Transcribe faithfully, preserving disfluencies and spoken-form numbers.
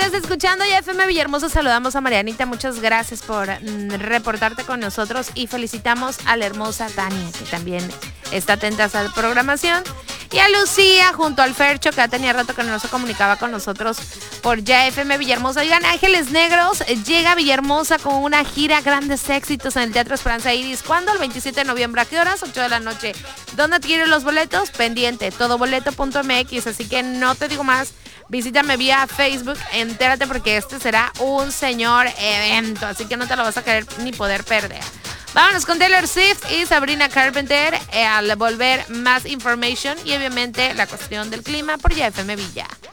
estás escuchando ya F M Villahermosa. Saludamos a Marianita, muchas gracias por mm, reportarte con nosotros y felicitamos a la hermosa Tania, que también está atenta a esa programación. Y a Lucía junto al Fercho, que ya tenía rato que no se comunicaba con nosotros por ya F M Villahermosa. Oigan, Ángeles Negros llega a Villahermosa con una gira grandes éxitos en el Teatro Esperanza Iris. ¿Cuándo? El veintisiete de noviembre. ¿A qué horas? ocho de la noche. ¿Dónde adquieren los boletos? Pendiente, todoboleto punto m x. Así que no te digo más. Visítame vía Facebook, entérate porque este será un señor evento. Así que no te lo vas a querer ni poder perder. Vámonos con Taylor Swift y Sabrina Carpenter eh, al volver más information y obviamente la cuestión del clima por ya F M Villa.